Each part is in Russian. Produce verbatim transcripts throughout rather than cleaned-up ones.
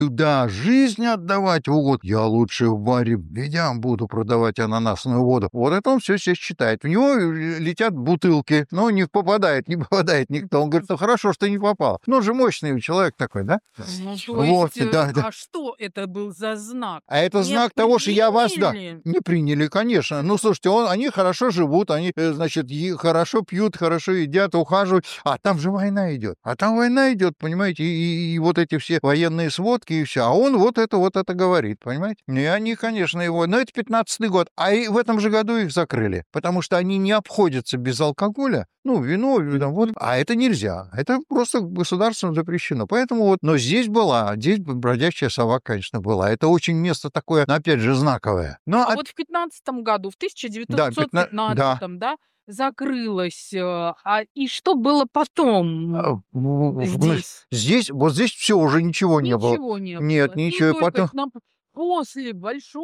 Да, жизнь отдавать в угод. Я лучше в баре медведям буду продавать ананасную воду. Вот это он все себе считает. В него летят бутылки, но не попадает, не попадает никто. Он говорит, ну хорошо, что не попал. Ну, он же мощный человек такой, да? Ну, то Вот, есть, э, да, да. а что это был за знак? А это Не знак того, что я вас, да, приняли? не приняли, конечно. Ну, слушайте, он, они хорошо живут, они, э, значит, е- хорошо пьют, хорошо едят, ухаживают. А там же война идет. А там война идет, понимаете, и, и- и вот эти все военные сводки и все. А он вот это, вот это говорит, понимаете? И они, конечно, его... Но это пятнадцатый год. А и в этом же году их закрыли, потому что они не обходятся без алкоголя. Ну, вино, там, вот. А это нельзя. Это просто государством запрещено. Поэтому вот... Но здесь была, здесь бродячая сова, конечно, была. Это очень место такое, но, опять же, знаковое. Но, А а- вот в пятнадцатом году, в да, пятна- да. тысяча девятьсот пятнадцатом, да, закрылось, э, а и что было потом А, в- в- в- здесь? Здесь, вот здесь все, уже ничего не было. Ничего не Нет, было. И ничего. только Потом... нам после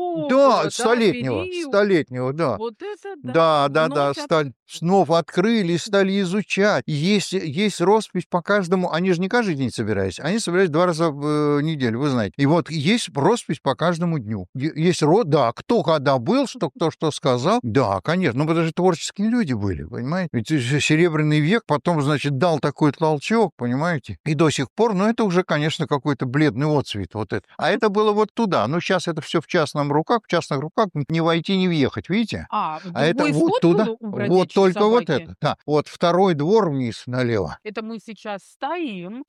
Да, большого, да, столетнего, периода, столетнего, да. вот это да, Да, да, да, вновь стали, снова открыли и стали изучать. Есть, есть роспись по каждому. Они же не каждый день собираются, они собираются два раза в э, неделю, вы знаете. И вот есть роспись по каждому дню. Е- Есть род, да, кто когда был, что кто что сказал. Да, конечно, ну, потому что творческие люди были, понимаете? Ведь же Серебряный век потом, значит, дал такой толчок, понимаете? И до сих пор, ну, это уже, конечно, какой-то бледный отцвет вот это. А это было вот туда. Ну, сейчас это все в частном руках, в частных руках, не войти, не въехать, видите? А, А это другой вот вход туда, был у вот бродячей только вот собаки? это, да. Вот второй двор вниз налево. Это мы сейчас стоим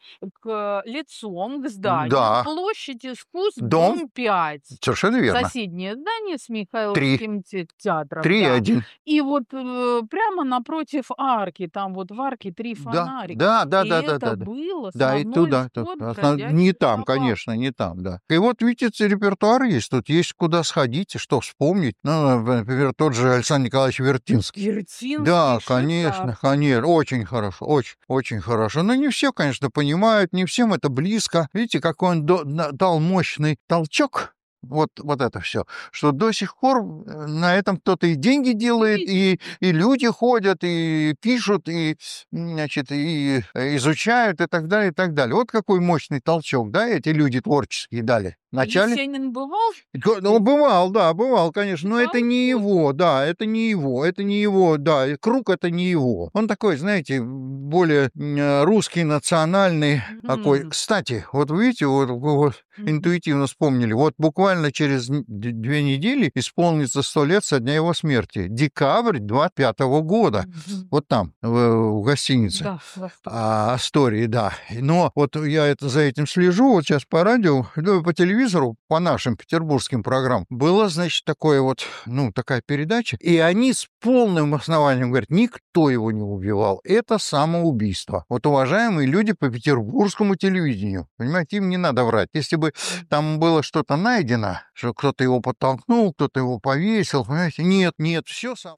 к лицом к зданию, Да, площадь Искусств, дом, дом пять. совершенно верно. Соседнее здание с Три, Михайловским те театром, три и да. один. И вот, э, прямо напротив арки, там вот в арке три Да, фонарика. да, да, И да, да, это да, да. был Да, и основной туда, тут, вход основ- не бродячей там, собаки. конечно, не там, да. И вот, видите, репертуар есть, тут есть куда сходить, и что вспомнить. Ну, например, тот же Александр Николаевич Вертинский. Вертинский Да, конечно, шикарно. конечно, очень хорошо, очень, очень хорошо. Но не все, конечно, понимают, не всем это близко. Видите, какой он до- на- дал мощный толчок, вот, вот это все, что до сих пор э, на этом кто-то и деньги делает, И и, и люди ходят, и пишут, и, м, значит, и э, изучают, и так далее, и так далее. Вот какой мощный толчок, да, эти люди творческие дали. Вначале... Есенин бывал Ко- Ну, здесь? бывал, да, бывал, конечно, но это Бывал? не Вот. его, да, это не его, это не его, да, и круг это не его. Он такой, знаете, более м, русский, национальный такой. Мгм. Кстати, вот вы видите, вот, вы вот Мгм. интуитивно вспомнили, вот буквально через н- д- две недели исполнится сто лет со дня его смерти. Декабрь двадцать пятого года, Мгм. вот там, в, в гостинице. Да, Восток. А, Астории, да. Но вот я это, за этим слежу, вот сейчас по радио, ну, по телевизору, по нашим петербургским программам, была, значит, такое вот, ну, такая передача, и они с полным основанием говорят, никто его не убивал, это самоубийство. Вот, уважаемые люди по петербургскому телевидению, понимаете, им не надо врать. Если бы там было что-то найдено, что кто-то его подтолкнул, кто-то его повесил, понимаете, нет, нет, все сам.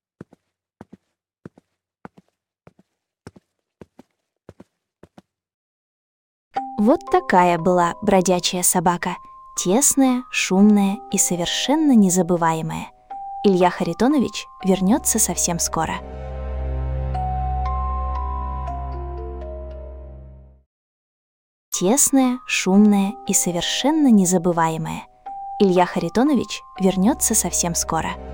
Вот такая была бродячая собака. Тесная, шумная и совершенно незабываемая. Илья Харитонович вернется совсем скоро. Тесная, шумная и совершенно незабываемая. Илья Харитонович вернется совсем скоро.